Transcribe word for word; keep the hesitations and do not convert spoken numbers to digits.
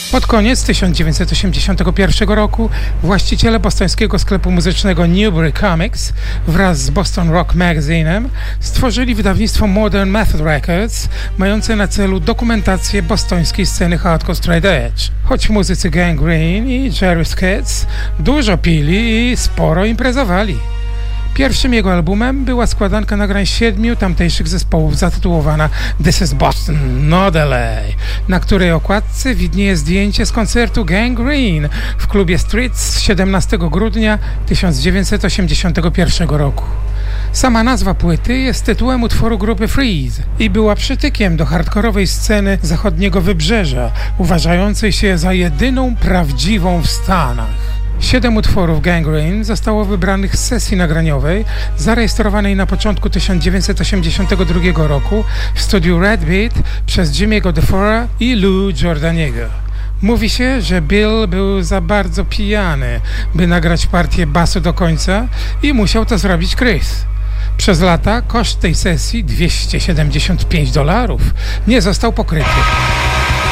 Pod koniec tysiąc dziewięćset osiemdziesiątego pierwszego roku właściciele bostońskiego sklepu muzycznego Newbury Comics wraz z Boston Rock Magazine'em stworzyli wydawnictwo Modern Method Records, mające na celu dokumentację bostońskiej sceny hardcore straight edge. Choć muzycy Gang Green i Jerry Skits dużo pili i sporo imprezowali. Pierwszym jego albumem była składanka nagrań siedmiu tamtejszych zespołów zatytułowana This is Boston, not L A, na której okładce widnieje zdjęcie z koncertu Gang Green w klubie Streets z siedemnastego grudnia tysiąc dziewięćset osiemdziesiątego pierwszego roku. Sama nazwa płyty jest tytułem utworu grupy Freeze i była przytykiem do hardkorowej sceny zachodniego wybrzeża, uważającej się za jedyną prawdziwą w Stanach. Siedem utworów Gang Green zostało wybranych z sesji nagraniowej zarejestrowanej na początku tysiąc dziewięćset osiemdziesiątego drugiego roku w studiu Red Beat przez Jimmy'ego DeFora i Lou Giordaniego. Mówi się, że Bill był za bardzo pijany, by nagrać partię basu do końca i musiał to zrobić Chris. Przez lata koszt tej sesji, dwieście siedemdziesiąt pięć dolarów, nie został pokryty.